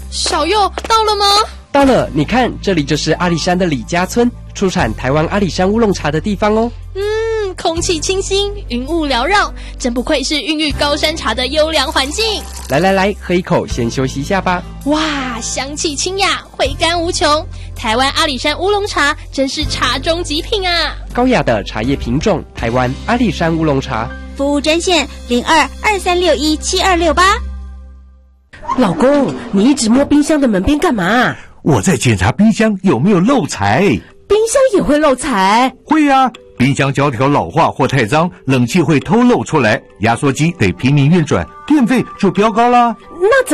小佑到了吗？ 到了，你看，这里就是阿里山的李家村，出产台湾阿里山乌龙茶的地方哦。 空气清新，云雾缭绕，真不愧是孕育高山茶的优良环境。 来，喝一口，先休息一下吧。 哇，香气清雅，回甘无穷。台湾阿里山乌龙茶真是茶中极品啊！ 高雅的茶叶品种，台湾阿里山乌龙茶。 服务专线0223617268。 老公，你一直摸冰箱的门边干嘛？ 我在检查冰箱有没有漏财。 冰箱也会漏财？ 会啊，冰箱胶条老化或太脏，冷气会偷漏出来，压缩机得拼命运转，电费就飙高啦。 那